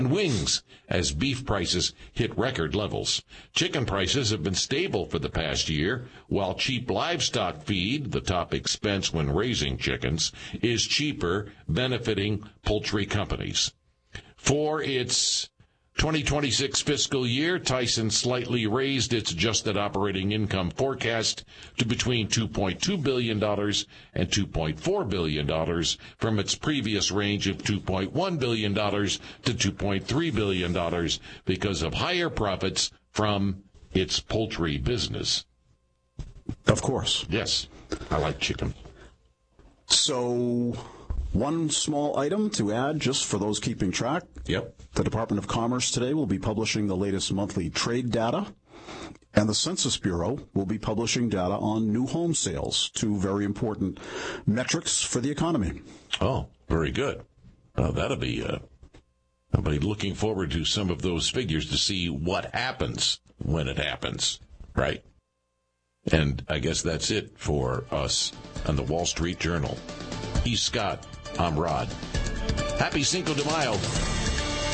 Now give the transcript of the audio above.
wings as beef prices hit record levels. Chicken prices have been stable for the past year, while cheap livestock feed, the top expense when raising chickens, is cheaper, benefiting poultry companies. For its 2026 fiscal year, Tyson slightly raised its adjusted operating income forecast to between $2.2 billion and $2.4 billion from its previous range of $2.1 billion to $2.3 billion because of higher profits from its poultry business. Of course. Yes, I like chicken. So, one small item to add, just for those keeping track. Yep. The Department of Commerce today will be publishing the latest monthly trade data, and the Census Bureau will be publishing data on new home sales, two very important metrics for the economy. Oh, very good. I'll be looking forward to some of those figures to see what happens when it happens, right? And I guess that's it for us on the Wall Street Journal. He's Scott. I'm Rod. Happy Cinco de Mayo.